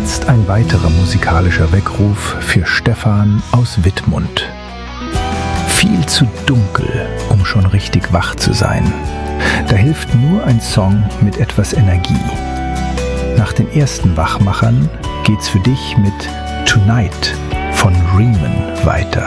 Jetzt ein weiterer musikalischer Weckruf für Stefan aus Wittmund. Viel zu dunkel, um schon richtig wach zu sein. Da hilft nur ein Song mit etwas Energie. Nach den ersten Wachmachern geht's für dich mit Tonight von Riemann weiter.